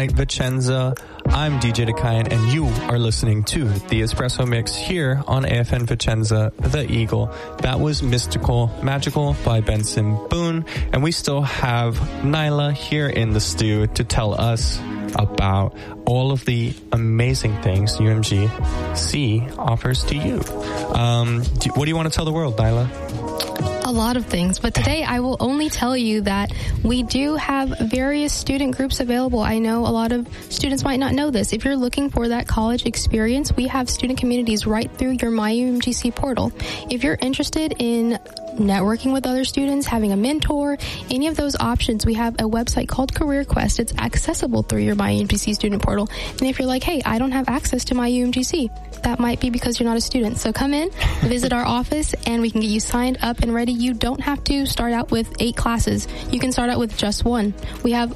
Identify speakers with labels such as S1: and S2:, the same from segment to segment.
S1: night, Vicenza. I'm DJ Dakayan, and you are listening to the Espresso Mix here on AFN Vicenza, The Eagle. That was Mystical Magical by Benson Boone, and we still have Nyla here in the stew to tell us about all of the amazing things UMGC offers to you. What do you want to tell the world, Nyla?
S2: A lot of things, but today I will only tell you that we do have various student groups available. I know a lot of students might not know this. If you're looking for that college experience, we have student communities right through your MyUMGC portal. If you're interested in networking with other students, having a mentor, any of those options, we have a website called Career Quest. It's accessible through your MyUMGC student portal. And if you're like, hey, I don't have access to MyUMGC, that might be because you're not a student. So come in, visit our office, and we can get you signed up and ready. You don't have to start out with 8 classes. You can start out with just 1. We have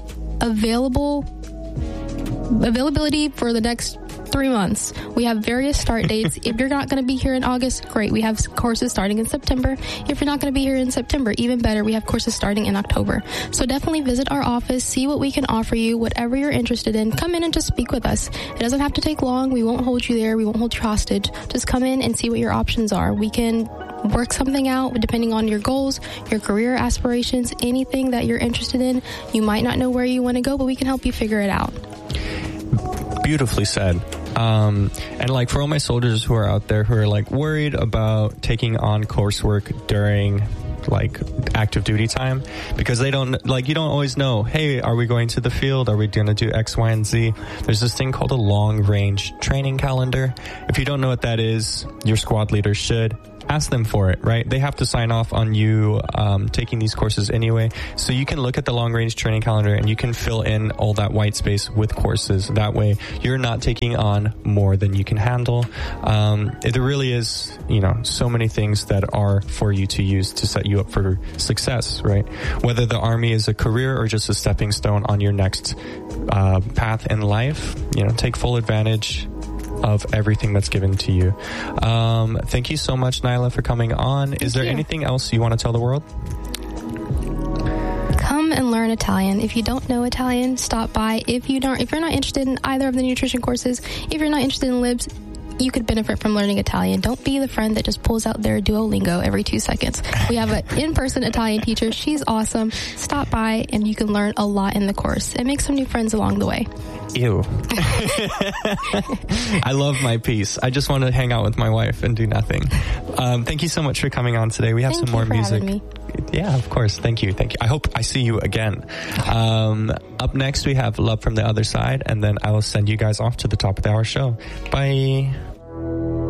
S2: availability for the next 3 months. We have various start dates. If you're not going to be here in August, great. We have courses starting in September. If you're not going to be here in September, even better, we have courses starting in October. So definitely visit our office, see what we can offer you, whatever you're interested in. Come in and just speak with us. It doesn't have to take long. We won't hold you there. We won't hold you hostage. Just come in and see what your options are. We can work something out depending on your goals, your career aspirations, anything that you're interested in. You might not know where you want to go, but we can help you figure it out.
S1: Beautifully said. And like for all my soldiers who are out there who are like worried about taking on coursework during like active duty time, because they don't, like, you don't always know, hey, are we going to the field? Are we going to do X, Y, and Z? There's this thing called a long range training calendar. If you don't know what that is, your squad leader should. Ask them for it, right? They have to sign off on you taking these courses anyway. So you can look at the long-range training calendar and you can fill in all that white space with courses. That way, you're not taking on more than you can handle. There really is, so many things that are for you to use to set you up for success, right? Whether the Army is a career or just a stepping stone on your next path in life, take full advantage of everything that's given to you. Thank you so much, Nyla, for coming on. Is there anything else you want to tell the world?
S2: Come and learn Italian. If you don't know Italian, stop by. If you're not interested in either of the nutrition courses, if you're not interested in libs, you could benefit from learning Italian. Don't be the friend that just pulls out their Duolingo every 2 seconds. We have an in-person Italian teacher. She's awesome. Stop by and you can learn a lot in the course and make some new friends along the way.
S1: Ew. I love my peace. I just want to hang out with my wife and do nothing. Thank you so much for coming on today. We have some more music.
S2: Having me.
S1: Yeah, of course. Thank you. I hope I see you again. Up next, we have Love from the Other Side, and then I will send you guys off to the top of the hour show. Bye.